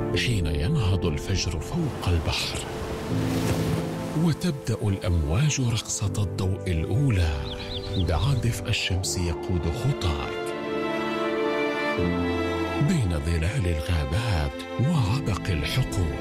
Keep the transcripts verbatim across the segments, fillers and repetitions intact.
حين ينهض الفجر فوق البحر وتبدأ الأمواج رقصة الضوء الأولى، بعد دفء الشمس يقود خطاك بين ظلال الغابات وعبق الحقول،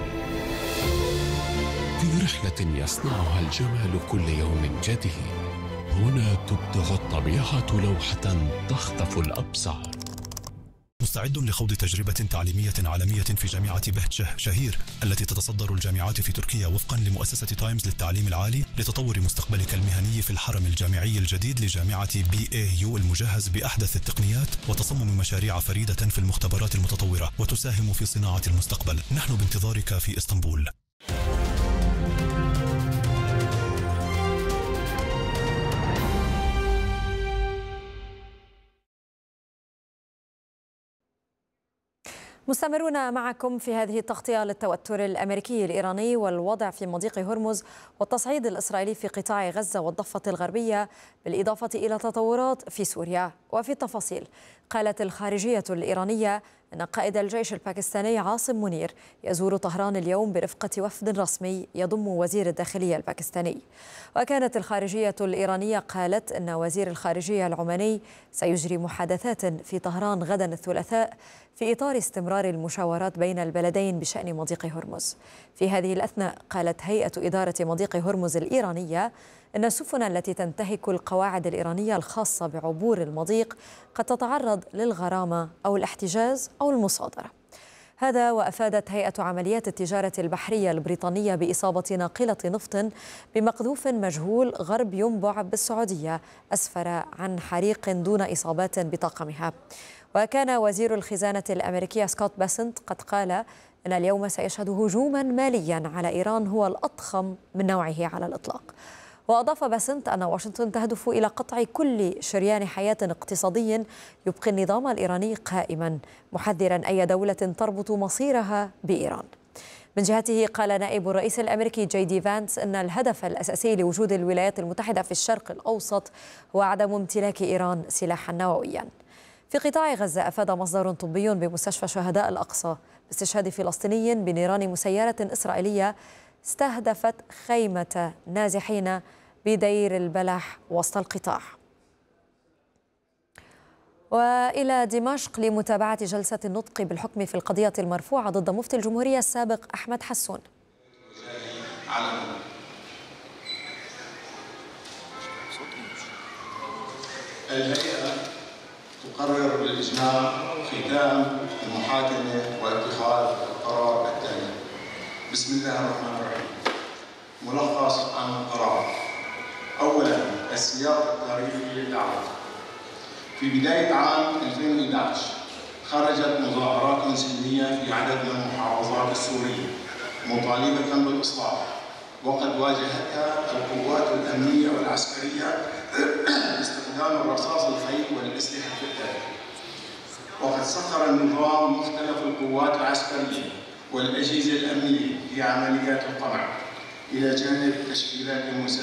في رحلة يصنعها الجمال كل يوم جديد. هنا تبدع الطبيعة لوحة تخطف الأبصار. مستعد لخوض تجربة تعليمية عالمية في جامعة بهجة شهير التي تتصدر الجامعات في تركيا وفقا لمؤسسة تايمز للتعليم العالي لتطور مستقبلك المهني في الحرم الجامعي الجديد لجامعة بي اي يو المجهز بأحدث التقنيات وتصمم مشاريع فريدة في المختبرات المتطورة وتساهم في صناعة المستقبل. نحن بانتظارك في اسطنبول. مستمرون معكم في هذه التغطية للتوتر الأمريكي الإيراني والوضع في مضيق هرمز والتصعيد الإسرائيلي في قطاع غزة والضفة الغربية، بالإضافة إلى تطورات في سوريا. وفي التفاصيل، قالت الخارجية الإيرانية أن قائد الجيش الباكستاني عاصم منير يزور طهران اليوم برفقة وفد رسمي يضم وزير الداخلية الباكستاني. وكانت الخارجية الإيرانية قالت أن وزير الخارجية العماني سيجري محادثات في طهران غدا الثلاثاء في إطار استمرار المشاورات بين البلدين بشأن مضيق هرمز. في هذه الأثناء قالت هيئة إدارة مضيق هرمز الإيرانية أن السفن التي تنتهك القواعد الإيرانية الخاصة بعبور المضيق قد تتعرض للغرامة أو الاحتجاز أو المصادرة. هذا وأفادت هيئة عمليات التجارة البحرية البريطانية بإصابة ناقلة نفط بمقذوف مجهول غرب ينبع بالسعودية أسفر عن حريق دون إصابات بطاقمها. وكان وزير الخزانة الأمريكية سكوت باسنت قد قال أن اليوم سيشهد هجوما ماليا على إيران هو الأضخم من نوعه على الإطلاق. وأضاف باسنت أن واشنطن تهدف إلى قطع كل شريان حياة اقتصادي يبقي النظام الإيراني قائما، محذرا أي دولة تربط مصيرها بإيران. من جهته قال نائب الرئيس الأمريكي جي دي فانس أن الهدف الأساسي لوجود الولايات المتحدة في الشرق الأوسط هو عدم امتلاك إيران سلاحا نوويا. في قطاع غزة، أفاد مصدر طبي بمستشفى شهداء الأقصى باستشهاد فلسطيني بنيران مسيرة إسرائيلية استهدفت خيمة نازحين بدير البلح وسط القطاع. وإلى دمشق لمتابعة جلسة النطق بالحكم في القضية المرفوعة ضد مفتي الجمهورية السابق أحمد حسون. الهيئة تقرر بالإجماع ختام المحاكمة واتخاذ القرار التالي. بسم الله الرحمن الرحيم. ملخص عن القرار. أولاً، السياق التاريخي للدعوة. في بداية عام ألفين وإحدى عشر خرجت مظاهرات سلمية في عدد من المحافظات السورية مطالبة بالإصلاح، وقد واجهتها القوات الأمنية والعسكرية باستخدام الرصاص الخيل والأسلحة الثانية. وقد سخر النظام مختلف القوات العسكرية والأجهزة الأمنية في عمليات القمع إلى جانب تشكيلات المسلحة